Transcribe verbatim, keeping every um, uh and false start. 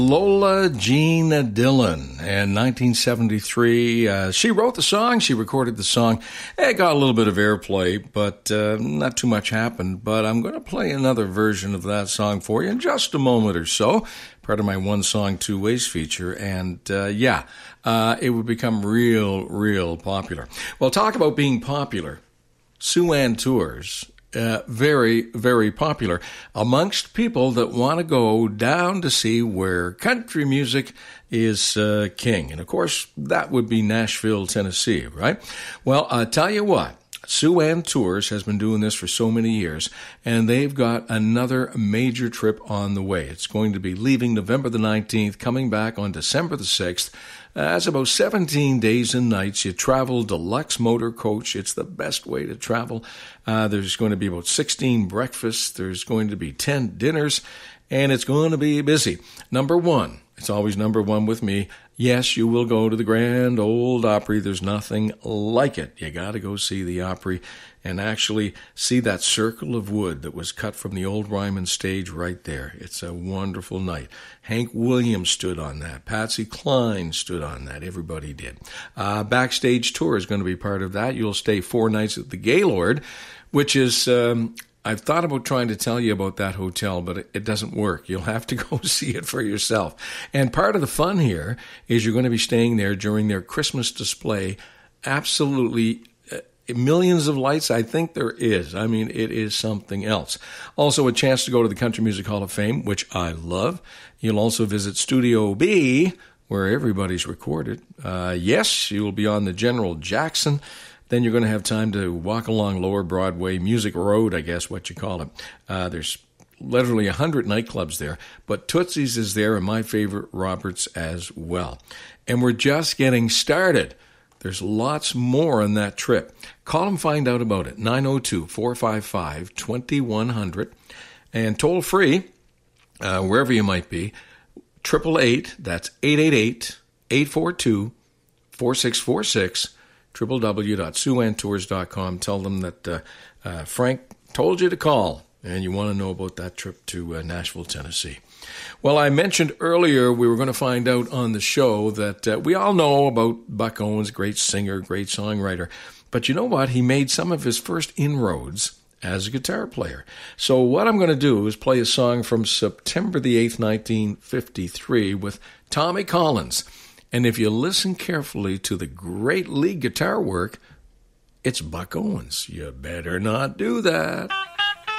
Lola Jean Dillon in nineteen seventy-three. Uh, she wrote the song, she recorded the song. It got a little bit of airplay, but uh, not too much happened. But I'm going to play another version of that song for you in just a moment or so, part of my One Song, Two Ways feature. And uh, yeah, uh, it would become real, real popular. Well, talk about being popular. Sue-Ann Tours. Uh, very, very popular amongst people that want to go down to see where country music is uh, king. And, of course, that would be Nashville, Tennessee, right? Well, I'll tell you what. Sue-Ann Tours has been doing this for so many years, and they've got another major trip on the way. It's going to be leaving November the nineteenth, coming back on December the sixth. Uh, that's about seventeen days and nights. You travel deluxe motor coach. It's the best way to travel. Uh, there's going to be about sixteen breakfasts. There's going to be ten dinners, and it's going to be busy. Number one, it's always number one with me. Yes, you will go to the Grand Ole Opry. There's nothing like it. You got to go see the Opry and actually see that circle of wood that was cut from the old Ryman stage right there. It's a wonderful night. Hank Williams stood on that. Patsy Cline stood on that. Everybody did. Uh, backstage tour is going to be part of that. You'll stay four nights at the Gaylord, which is... Um, I've thought about trying to tell you about that hotel, but it doesn't work. You'll have to go see it for yourself. And part of the fun here is you're going to be staying there during their Christmas display. Absolutely uh, millions of lights. I think there is. I mean, it is something else. Also, a chance to go to the Country Music Hall of Fame, which I love. You'll also visit Studio B, where everybody's recorded. Uh, yes, you will be on the General Jackson. Then you're going to have time to walk along Lower Broadway, Music Road, I guess what you call it. Uh, there's literally one hundred nightclubs there, but Tootsie's is there, and my favorite, Roberts, as well. And we're just getting started. There's lots more on that trip. Call and find out about it, nine oh two, four five five, two one zero zero. And toll free, uh, wherever you might be, eight eight eight, that's eight eight eight, eight four two, four six four six, w w w dot sue ann tours dot com. Tell them that uh, uh, Frank told you to call and you want to know about that trip to uh, Nashville, Tennessee. Well, I mentioned earlier we were going to find out on the show that uh, we all know about Buck Owens, great singer, great songwriter. But you know what? He made some of his first inroads as a guitar player. So what I'm going to do is play a song from September the eighth, nineteen fifty-three with Tommy Collins. And if you listen carefully to the great lead guitar work, it's Buck Owens. You better not do that.